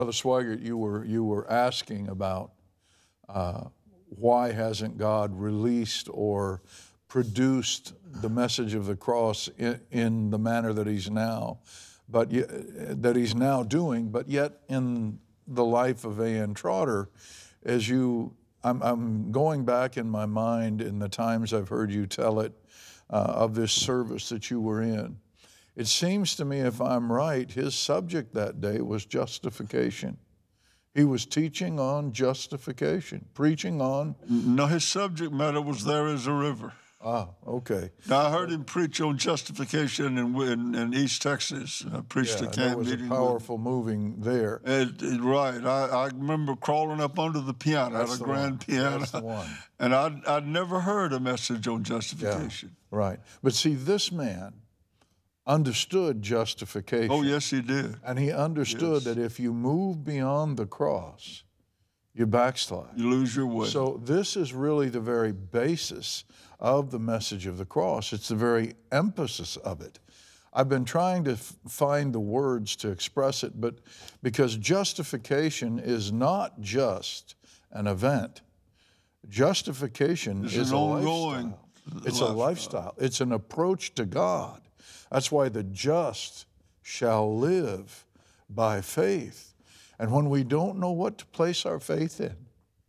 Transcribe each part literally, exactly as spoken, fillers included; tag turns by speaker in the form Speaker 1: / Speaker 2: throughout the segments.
Speaker 1: Brother Swigert, you were, you were asking about uh, why hasn't God released or produced the message of the cross in, in the manner that he's now, but that he's now doing, but yet in the life of A N Trotter, as you, I'm, I'm going back in my mind in the times I've heard you tell it uh, of this service that you were in. It seems to me, if I'm right, his subject that day was justification. He was teaching on justification, preaching on...
Speaker 2: No, his subject matter was there is a river.
Speaker 1: Ah, okay.
Speaker 2: Now, I heard him preach on justification in, in, in East Texas. I preached
Speaker 1: yeah,
Speaker 2: a camp
Speaker 1: there was
Speaker 2: meeting.
Speaker 1: a powerful with, moving there.
Speaker 2: It, it, right. I, I remember crawling up under the piano,
Speaker 1: That's
Speaker 2: at a
Speaker 1: the
Speaker 2: grand
Speaker 1: one.
Speaker 2: piano.
Speaker 1: That's the one.
Speaker 2: And I'd, I'd never heard a message on justification.
Speaker 1: Yeah, right. But see, this man understood justification.
Speaker 2: Oh, yes, he did.
Speaker 1: And he understood
Speaker 2: yes.
Speaker 1: that if you move beyond the cross, you backslide.
Speaker 2: You lose your way.
Speaker 1: So this is really the very basis of the message of the cross. It's the very emphasis of it. I've been trying to f- find the words to express it, but because justification is not just an event. Justification
Speaker 2: it's
Speaker 1: is
Speaker 2: an
Speaker 1: a
Speaker 2: ongoing
Speaker 1: lifestyle. It's
Speaker 2: lifestyle.
Speaker 1: a lifestyle. It's an approach to God. That's why the just shall live by faith. And when we don't know what to place our faith in,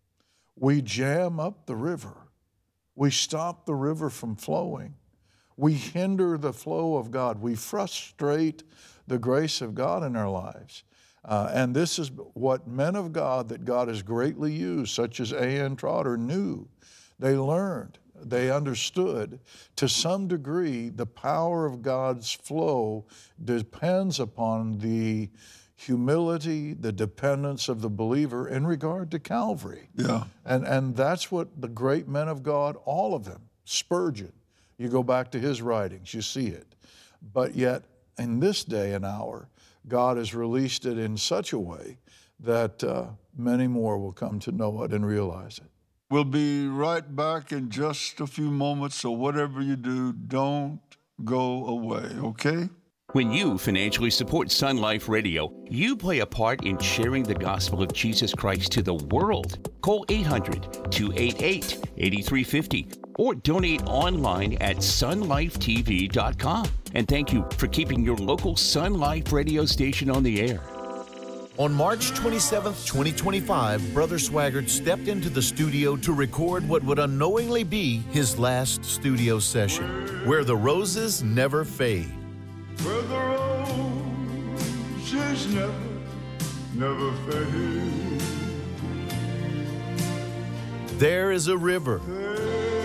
Speaker 1: we jam up the river. We stop the river from flowing. We hinder the flow of God. We frustrate the grace of God in our lives. Uh, and this is what men of God that God has greatly used, such as A N Trotter, knew. They learned. They understood to some degree the power of God's flow depends upon the humility, the dependence of the believer in regard to Calvary.
Speaker 2: Yeah.
Speaker 1: And, and that's what the great men of God, all of them, Spurgeon, you go back to his writings, you see it. But yet, in this day and hour, God has released it in such a way that uh, many more will come to know it and realize it.
Speaker 2: We'll be right back in just a few moments, so whatever you do, don't go away, okay?
Speaker 3: When you financially support Sun Life Radio, you play a part in sharing the gospel of Jesus Christ to the world. Call eight hundred, two eight eight, eight three five zero or donate online at sun life t v dot com. And thank you for keeping your local Sun Life radio station on the air.
Speaker 4: On March twenty-seventh, twenty twenty-five, Brother Swigert stepped into the studio to record what would unknowingly be his last studio session, Where the Roses Never Fade.
Speaker 2: Where the roses never, never fade.
Speaker 4: There is a river